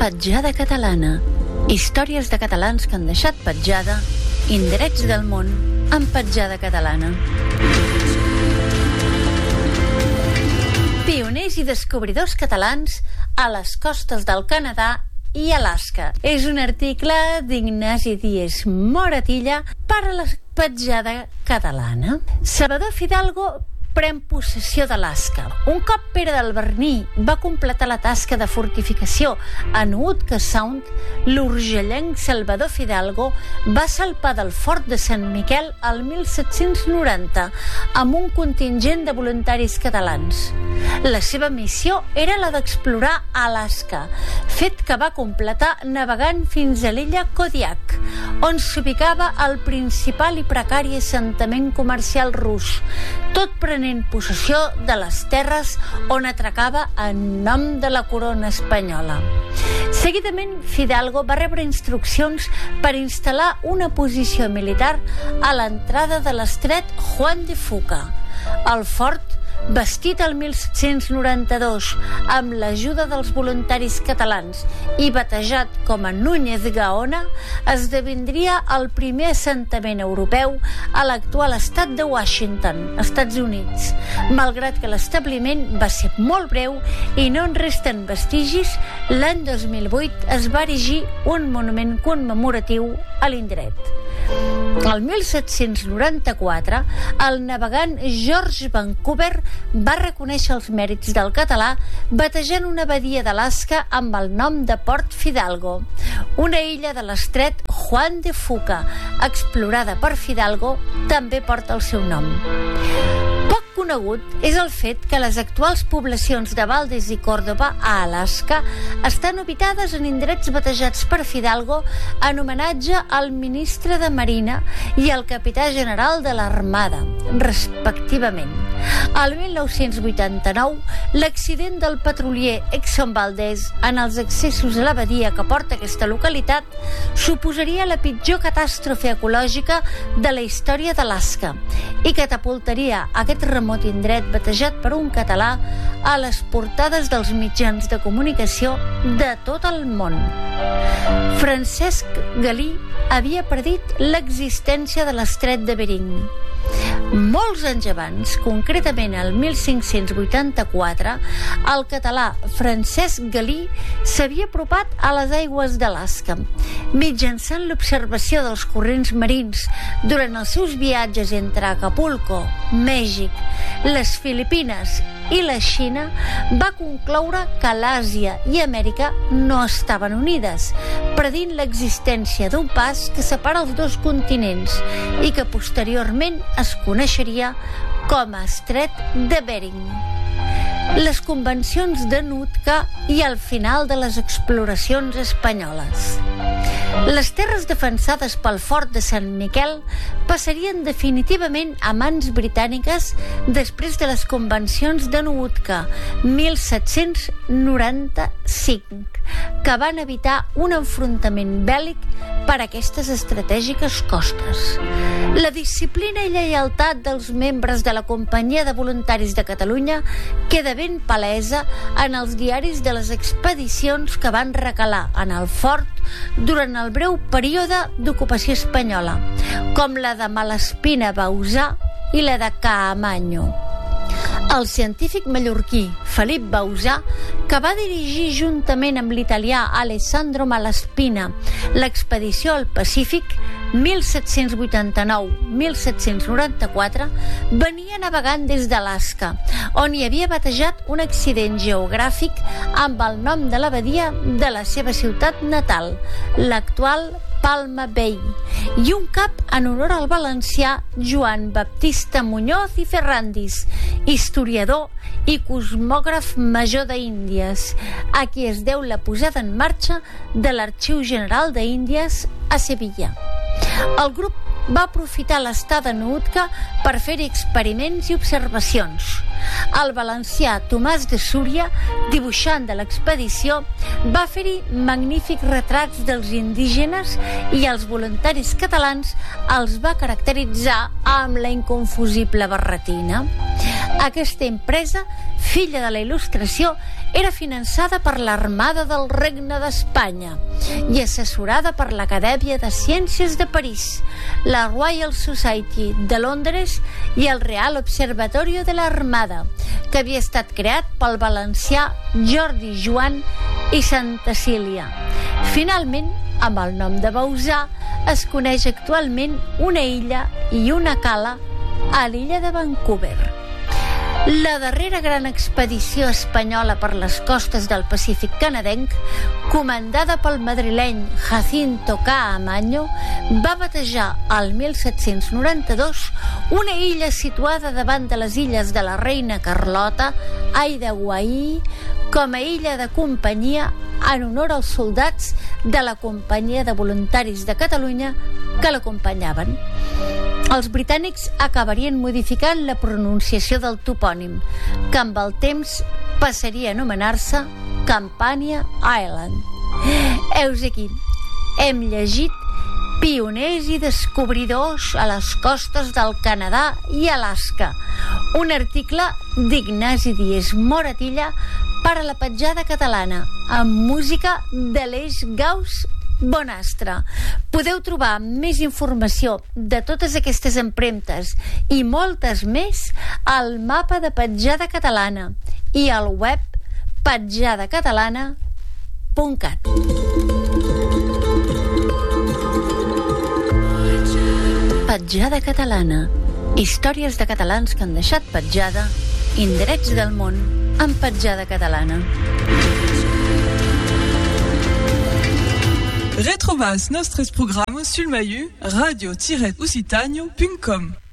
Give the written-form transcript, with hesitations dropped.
Petjada catalana. Històries de catalans que han deixat petjada, indrets del món amb petjada catalana. Pioners i descobridors catalans a les costes del Canadà i Alaska. És un article d'Ignasi Díez Moratilla per a la petjada catalana. Salvador Fidalgo pren possessió d'Alaska. Un cop Pere del Berní va completar la tasca de fortificació a Nootka Sound, l'urgellenc Salvador Fidalgo va salpar del fort de Sant Miquel al 1790 amb un contingent de voluntaris catalans. La seva missió era la d'explorar Alaska, fet que va completar navegant fins a l'illa Kodiak, on s'ubicava el principal i precari assentament comercial rus, tot prenent possessió de les terres on atracava en nom de la corona espanyola. Seguidament, Fidalgo va rebre instruccions per instal·lar una posició militar a l'entrada de l'estret Juan de Fuca. El fort, bastit el 1792 amb l'ajuda dels voluntaris catalans i batejat com a Núñez Gaona, esdevindria el primer assentament europeu a l'actual estat de Washington, Estats Units. Malgrat que l'establiment va ser molt breu i no en resten vestigis, l'any 2008 es va erigir un monument commemoratiu a l'indret. El 1794, el navegant George Vancouver va reconèixer els mèrits del català batejant una badia d'Alaska amb el nom de Port Fidalgo. Una illa de l'estret Juan de Fuca, explorada per Fidalgo, també porta el seu nom. Poc conegut és el fet que les actuals poblacions de Valdez i Còrdova, a Alaska, estan ubicades en indrets batejats per Fidalgo en homenatge al ministre de Marina i al capità general de l'Armada, respectivament. Al 1989, l'accident del petrolier Exxon Valdez en els accessos a la badia que porta aquesta localitat suposaria la pitjor catàstrofe ecològica de la història d'Alaska i catapultaria aquest remot indret batejat per un català a les portades dels mitjans de comunicació de tot el món. Francesc Galí havia predit l'existència de l'estret de Bering. Molts anys abans, concretament el 1584, el català Francesc Galí s'havia apropat a les aigües d'Alaska. Mitjançant l'observació dels corrents marins durant els seus viatges entre Acapulco, Mèxic, les Filipines i la Xina, va concloure que l'Àsia i Amèrica no estaven unides, predint l'existència d'un pas que separa els dos continents i que posteriorment es coneixeria com a Estret de Bering. Les convencions de Nootka i el final de les exploracions espanyoles. Les terres defensades pel fort de Sant Miquel passarien definitivament a mans britàniques després de les convencions de Nootka, 1795, que van evitar un enfrontament bèl·lic per aquestes estratègiques costes. La disciplina i lleialtat dels membres de la Companyia de Voluntaris de Catalunya queda ben palesa en els diaris de les expedicions que van recalar en el fort durant el breu període d'ocupació espanyola, com la de Malespina Bauzà i la de Caamaño. El científic mallorquí Felip Bauzà, que va dirigir juntament amb l'italià Alessandro Malespina l'expedició al Pacífic 1789-1794, venia navegant des d'Alaska, on hi havia batejat un accident geogràfic amb el nom de la badia de la seva ciutat natal, l'actual Palma Bay, i un cap en honor al valencià Joan Baptista Muñoz i Ferrandis, historiador i cosmògraf major d'Índies, a qui es deu la posada en marxa de l'Arxiu General d'Índies a Sevilla. El grup va aprofitar l'estada a Nootka per fer experiments i observacions. El valencià Tomàs de Súria, dibuixant de l'expedició, va fer-hi magnífics retrats dels indígenes i els voluntaris catalans els va caracteritzar amb la inconfusible barretina. Aquesta empresa, filla de la Il·lustració, era finançada per l'Armada del Regne d'Espanya i assessorada per l'Acadèmia de Ciències de París, la Royal Society de Londres i el Real Observatorio de l'Armada, que havia estat creat pel valencià Jordi Joan i Santa Cília. Finalment, amb el nom de Bauzà, es coneix actualment una illa i una cala a l'illa de Vancouver. La darrera gran expedició espanyola per les costes del Pacífic canadenc, comandada pel madrileny Jacinto Caamaño, va batejar el 1792 una illa situada davant de les illes de la Reina Carlota, Aidaguaí, com a illa de companyia en honor als soldats de la Companyia de Voluntaris de Catalunya que l'acompanyaven. Els britànics acabarien modificant la pronunciació del topònim, que amb el temps passaria a anomenar-se Campania Island. Heus aquí, hem llegit Pioners i descobridors a les costes del Canadà i Alaska, un article d'Ignasi Díez Moratilla per a la Petjada Catalana, amb música d'Aleix Gaus Bonastre. Podeu trobar més informació de totes aquestes empremtes i moltes més al mapa de Petjada Catalana i al web petjadacatalana.cat. Petjada Catalana. Històries de catalans que han deixat petjada, indrets del món en Petjada Catalana. Retrobas nostres programes sul maiu radio-occitano.com.